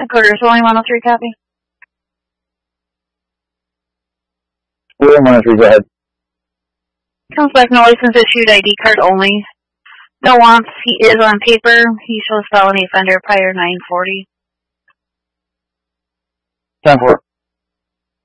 Headquarters, William 103, copy. William 103, go ahead. Comes back, no license issued, ID card only. No wants, he is on paper. He shows felony offender prior 940. 10-4.